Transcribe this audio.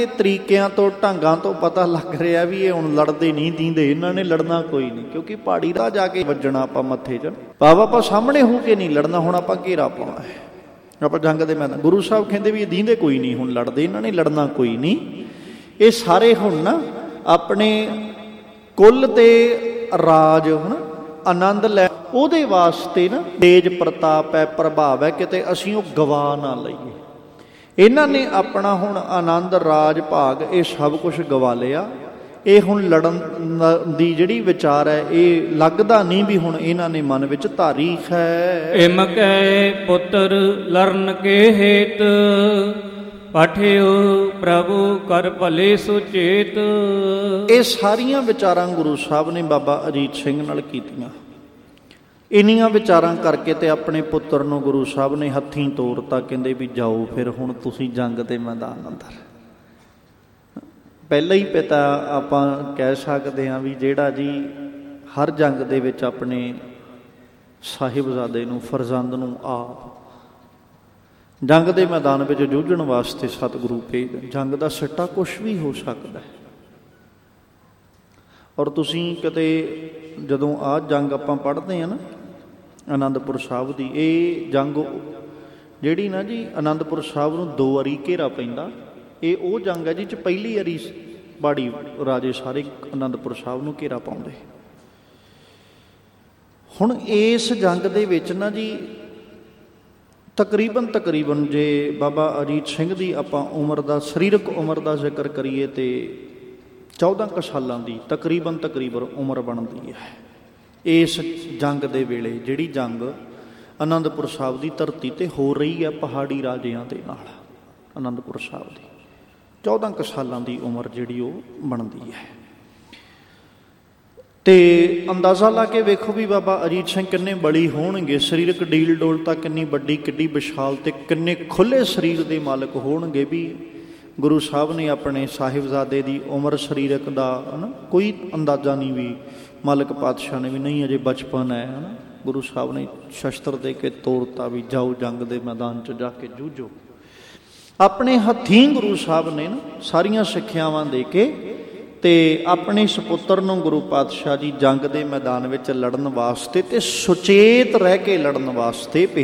ਤਰੀਕਿਆਂ ਤੋਂ ਢੰਗਾਂ ਤੋਂ ਪਤਾ ਲੱਗ ਰਿਹਾ ਵੀ ਇਹ ਹੁਣ ਲੜਦੇ ਨਹੀਂ ਦੀਂਦੇ, ਇਹਨਾਂ ਨੇ ਲੜਨਾ ਕੋਈ ਨਹੀਂ, ਕਿਉਂਕਿ ਪਹਾੜੀ ਦਾ ਜਾ ਕੇ ਵੱਜਣਾ ਆਪਾਂ ਮੱਥੇ 'ਚ। ਭਾਵ ਆਪਾਂ ਸਾਹਮਣੇ ਹੋ ਕੇ ਨਹੀਂ ਲੜਨਾ, ਹੁਣ ਆਪਾਂ ਘੇਰਾ ਪਾਉਣਾ ਹੈ, ਆਪਾਂ ਜੰਗ ਦੇ ਮੈਦਾਨ। ਗੁਰੂ ਸਾਹਿਬ ਕਹਿੰਦੇ ਵੀ ਇਹ ਦੀਂਦੇ ਕੋਈ ਨਹੀਂ, ਹੁਣ ਲੜਦੇ, ਇਹਨਾਂ ਨੇ ਲੜਨਾ ਕੋਈ ਨਹੀਂ। ਇਹ ਸਾਰੇ ਹੁਣ ਨਾ ਆਪਣੇ ਕੁੱਲ ਤੇ ਰਾਜ ਹੁਣ ਆਨੰਦ ਲੈ, ਉਹਦੇ ਵਾਸਤੇ ਨਾ ਤੇਜ ਪ੍ਰਤਾਪ ਹੈ, ਪ੍ਰਭਾਵ ਹੈ, ਕਿਤੇ ਅਸੀਂ ਉਹ ਗਵਾ ਨਾ ਲਈਏ। ਇਹਨਾਂ ਨੇ ਆਪਣਾ ਹੁਣ ਆਨੰਦ ਰਾਜ ਭਾਗ ਇਹ ਸਭ ਕੁਛ ਗਵਾ ਲਿਆ। ਇਹ ਹੁਣ ਲੜਨ ਦੀ ਜਿਹੜੀ ਵਿਚਾਰ ਹੈ ਇਹ ਲੱਗਦਾ ਨਹੀਂ ਵੀ ਹੁਣ ਇਹਨਾਂ ਨੇ ਮਨ ਵਿੱਚ ਧਾਰੀ ਹੈ। ਇਮ ਕੈ ਪੁੱਤਰ ਲਰਨ ਕੇ ਹੇਤ ਪਾਠਿਓ ਪ੍ਰਭੂ ਕਰ ਭਲੇ ਸੁਚੇਤ। ਇਹ ਸਾਰੀਆਂ ਵਿਚਾਰਾਂ ਗੁਰੂ ਸਾਹਿਬ ਨੇ ਬਾਬਾ ਅਜੀਤ ਸਿੰਘ ਨਾਲ ਕੀਤੀਆਂ। ਇੰਨੀਆਂ ਵਿਚਾਰਾਂ ਕਰਕੇ ਤੇ ਆਪਣੇ ਪੁੱਤਰ ਨੂੰ ਗੁਰੂ ਸਾਹਿਬ ਨੇ ਹੱਥੀਂ ਤੋਰਤਾ। ਕਹਿੰਦੇ ਵੀ ਜਾਓ ਫਿਰ ਹੁਣ ਤੁਸੀਂ ਜੰਗ ਦੇ ਮੈਦਾਨ ਅੰਦਰ। ਪਹਿਲਾਂ ਹੀ ਪਿਤਾ ਆਪਾਂ ਕਹਿ ਸਕਦੇ ਹਾਂ ਵੀ ਜਿਹੜਾ ਜੀ ਹਰ ਜੰਗ ਦੇ ਵਿੱਚ ਆਪਣੇ ਸਾਹਿਬਜ਼ਾਦੇ ਨੂੰ, ਫਰਜ਼ੰਦ ਨੂੰ ਆਪ ਜੰਗ ਦੇ ਮੈਦਾਨ ਵਿੱਚ ਜੂਝਣ ਵਾਸਤੇ ਸਤਿਗੁਰੂ ਭੇਜ। ਜੰਗ ਦਾ ਸਿੱਟਾ ਕੁਛ ਵੀ ਹੋ ਸਕਦਾ ਹੈ। ਔਰ ਤੁਸੀਂ ਕਦੇ ਜਦੋਂ ਆਹ ਜੰਗ ਆਪਾਂ ਪੜ੍ਹਦੇ ਹਾਂ ਨਾ ਅਨੰਦਪੁਰ ਸਾਹਿਬ ਦੀ, ਇਹ ਜੰਗ ਜਿਹੜੀ ਨਾ ਜੀ ਅਨੰਦਪੁਰ ਸਾਹਿਬ ਨੂੰ 2 ਵਾਰੀ ਘੇਰਾ ਪੈਂਦਾ। ਇਹ ਉਹ ਜੰਗ ਹੈ ਜਿਹ 'ਚ ਪਹਿਲੀ ਵਾਰੀ ਪਹਾੜੀ ਰਾਜੇ ਸਾਰੇ ਅਨੰਦਪੁਰ ਸਾਹਿਬ ਨੂੰ ਘੇਰਾ ਪਾਉਂਦੇ। ਹੁਣ ਇਸ ਜੰਗ ਦੇ ਵਿੱਚ ਨਾ ਜੀ ਤਕਰੀਬਨ ਜੇ ਬਾਬਾ ਅਜੀਤ ਸਿੰਘ ਦੀ ਆਪਾਂ ਉਮਰ ਦਾ, ਸਰੀਰਕ ਉਮਰ ਦਾ ਜ਼ਿਕਰ ਕਰੀਏ ਤੇ 14 ਕੁ ਸਾਲਾਂ ਦੀ ਤਕਰੀਬਨ ਉਮਰ ਬਣਦੀ ਹੈ ਇਸ ਜੰਗ ਦੇ ਵੇਲੇ। ਜਿਹੜੀ ਜੰਗ ਅਨੰਦਪੁਰ ਸਾਹਿਬ ਦੀ ਧਰਤੀ ਤੇ ਹੋ ਰਹੀ ਹੈ ਪਹਾੜੀ ਰਾਜਿਆਂ ਦੇ ਨਾਲ, ਅਨੰਦਪੁਰ ਸਾਹਿਬ ਦੀ 14 ਕੁ ਸਾਲਾਂ ਦੀ ਉਮਰ ਜਿਹੜੀ ਉਹ ਬਣਦੀ ਹੈ। ਤੇ ਅੰਦਾਜ਼ਾ ਲਾ ਕੇ ਵੇਖੋ ਵੀ ਬਾਬਾ ਅਜੀਤ ਸਿੰਘ ਕਿੰਨੇ ਬਲੀ ਹੋਣਗੇ, ਸਰੀਰਕ ਡੀਲ ਡੋਲਤਾ ਕਿੰਨੀ ਵੱਡੀ, ਕਿੱਡੀ ਵਿਸ਼ਾਲ ਤੇ ਕਿੰਨੇ ਖੁੱਲ੍ਹੇ ਸਰੀਰ ਦੇ ਮਾਲਕ ਹੋਣਗੇ। ਵੀ ਗੁਰੂ ਸਾਹਿਬ ਨੇ ਆਪਣੇ ਸਾਹਿਬਜ਼ਾਦੇ ਦੀ ਉਮਰ ਸਰੀਰਕ ਦਾ ਕੋਈ ਅੰਦਾਜ਼ਾ ਨਹੀਂ, ਵੀ ਮਾਲਕ ਪਾਤਸ਼ਾਹ ਨੇ ਵੀ ਨਹੀਂ ਅਜੇ ਬਚਪਨ ਹੈ ਨਾ। ਗੁਰੂ ਸਾਹਿਬ ਨੇ ਸ਼ਸਤਰ ਦੇ ਕੇ ਤੋਰਤਾ ਵੀ ਜਾਓ ਜੰਗ ਦੇ ਮੈਦਾਨ 'ਚ ਜਾ ਕੇ ਜੂਝੋ। ਆਪਣੇ ਹੱਥੀਂ ਗੁਰੂ ਸਾਹਿਬ ਨੇ ਨਾ ਸਾਰੀਆਂ ਸਿੱਖਿਆਵਾਂ ਦੇ ਕੇ ਤੇ ਆਪਣੇ ਸਪੁੱਤਰ ਨੂੰ ਗੁਰੂ ਪਾਤਸ਼ਾਹ ਜੀ ਜੰਗ ਦੇ ਮੈਦਾਨ ਵਿੱਚ ਲੜਨ ਵਾਸਤੇ ਤੇ ਸੁਚੇਤ ਰਹਿ ਕੇ ਲੜਨ ਵਾਸਤੇ